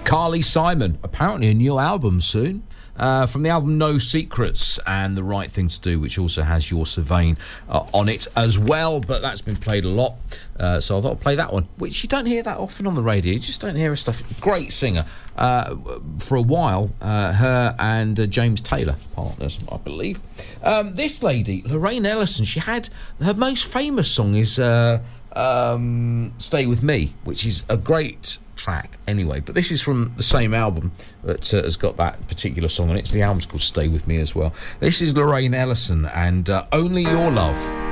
Carly Simon, apparently a new album soon. From the album No Secrets and The Right Thing to Do, which also has Your Sylvain on it as well, but that's been played a lot, so I thought I'd play that one, which you don't hear that often on the radio. You just don't hear her stuff. Great singer. For a while, her and James Taylor, partners, I believe. This lady, Lorraine Ellison, she had her most famous song is Stay With Me, which is a great track anyway, but this is from the same album that has got that particular song on it. The album's called Stay With Me as well. This is Lorraine Ellison and Only Your Love.